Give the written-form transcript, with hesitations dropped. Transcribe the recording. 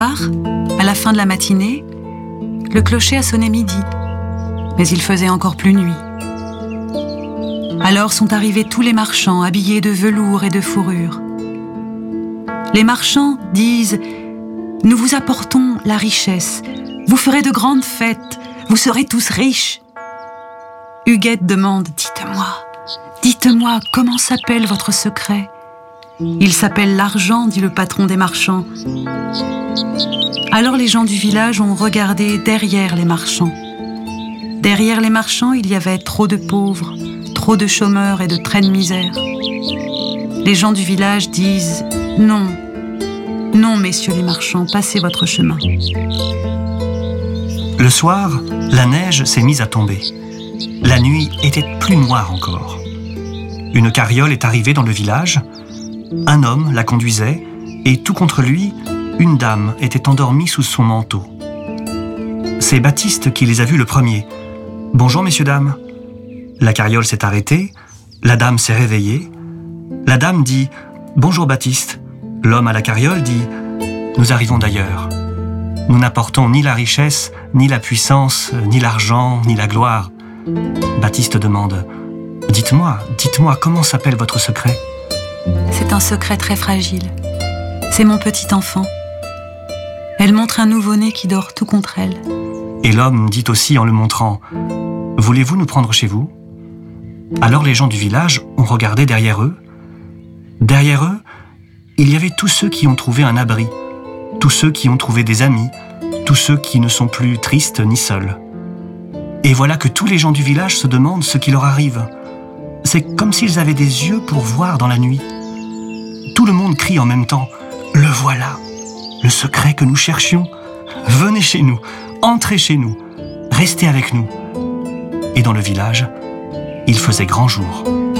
À la fin de la matinée, le clocher a sonné midi, mais il faisait encore plus nuit. Alors sont arrivés tous les marchands habillés de velours et de fourrure. Les marchands disent « Nous vous apportons la richesse, vous ferez de grandes fêtes, vous serez tous riches. » Huguette demande « Dites-moi, comment s'appelle votre secret ?»« Il s'appelle l'argent, dit le patron des marchands. » Alors les gens du village ont regardé derrière les marchands. Derrière les marchands, il y avait trop de pauvres, trop de chômeurs et de traits de misère. Les gens du village disent « Non, non, messieurs les marchands, passez votre chemin. » Le soir, la neige s'est mise à tomber. La nuit était plus noire encore. Une carriole est arrivée dans le village. Un homme la conduisait et tout contre lui, une dame était endormie sous son manteau. C'est Baptiste qui les a vus le premier. « Bonjour, messieurs, dames. » La carriole s'est arrêtée, la dame s'est réveillée. La dame dit « Bonjour, Baptiste. » L'homme à la carriole dit « Nous arrivons d'ailleurs. Nous n'apportons ni la richesse, ni la puissance, ni l'argent, ni la gloire. » Baptiste demande « Dites-moi, comment s'appelle votre secret ?» C'est un secret très fragile. C'est mon petit enfant. Elle montre un nouveau-né qui dort tout contre elle. Et l'homme dit aussi en le montrant « Voulez-vous nous prendre chez vous ?» Alors les gens du village ont regardé derrière eux. Derrière eux, il y avait tous ceux qui ont trouvé un abri, tous ceux qui ont trouvé des amis, tous ceux qui ne sont plus tristes ni seuls. Et voilà que tous les gens du village se demandent ce qui leur arrive. C'est comme s'ils avaient des yeux pour voir dans la nuit. Tout le monde crie en même temps « Le voilà, le secret que nous cherchions. Venez chez nous, entrez chez nous, restez avec nous. » Et dans le village, il faisait grand jour.